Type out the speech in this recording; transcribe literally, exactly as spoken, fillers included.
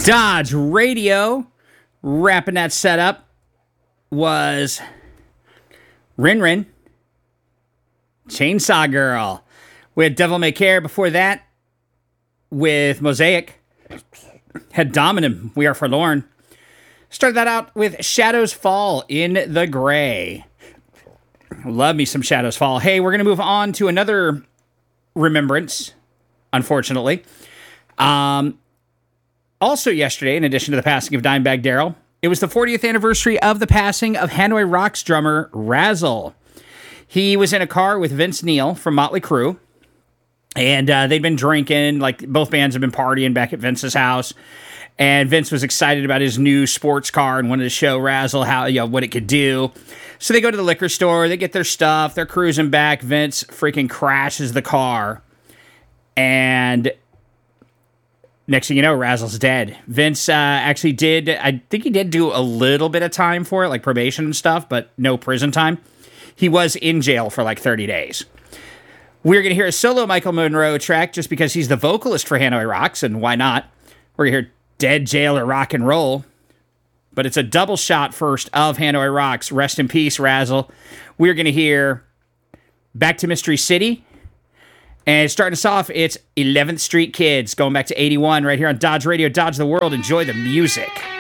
Dodge Radio. Wrapping that setup was Rin Rin, Chainsaw Girl. We had Devil May Care before that with Mosaic. Had Dominum, We Are Forlorn. Started that out with Shadows Fall in the Gray. Love me some Shadows Fall. Hey, we're going to move on to another remembrance, unfortunately. Um... Also yesterday, in addition to the passing of Dimebag Darrell, it was the fortieth anniversary of the passing of Hanoi Rocks drummer Razzle. He was in a car with Vince Neil from Motley Crue, and uh, they'd been drinking, like both bands have been partying back at Vince's house, and Vince was excited about his new sports car and wanted to show Razzle how, you know, what it could do. So they go to the liquor store, they get their stuff, they're cruising back, Vince freaking crashes the car, and next thing you know, Razzle's dead. Vince uh, actually did, I think he did do a little bit of time for it, like probation and stuff, but no prison time. He was in jail for like thirty days. We're going to hear a solo Michael Monroe track just because he's the vocalist for Hanoi Rocks, and why not? We're going to hear Dead Jail or Rock and Roll. But it's a double shot first of Hanoi Rocks. Rest in peace, Razzle. We're going to hear Back to Mystery City. And starting us off, it's eleventh Street Kids, going back to eighty-one right here on Dodge Radio, Dodge the World. Enjoy the music.